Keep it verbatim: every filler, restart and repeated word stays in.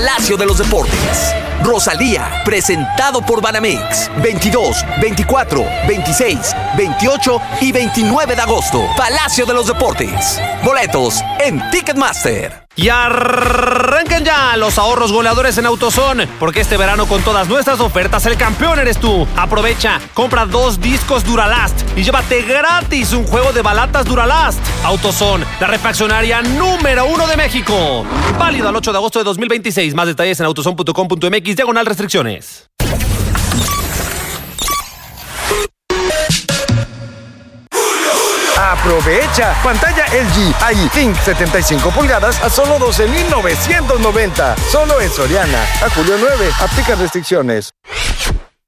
Palacio de los Deportes. Rosalía, presentado por Banamex. veintidós, veinticuatro, veintiséis, veintiocho y veintinueve de agosto. Palacio de los Deportes. Boletos en Ticketmaster. Y arranquen ya los ahorros goleadores en AutoZone, porque este verano con todas nuestras ofertas el campeón eres tú. Aprovecha, compra dos discos Duralast y llévate gratis un juego de balatas Duralast. AutoZone, la refaccionaria número uno de México. Válido al ocho de agosto de dos mil veintiséis. Más detalles en autozone punto com punto mx, diagonal restricciones. ¡Aprovecha! Pantalla L G iThink setenta y cinco pulgadas a solo doce mil novecientos noventa. Solo en Soriana. A julio nueve. Aplica restricciones.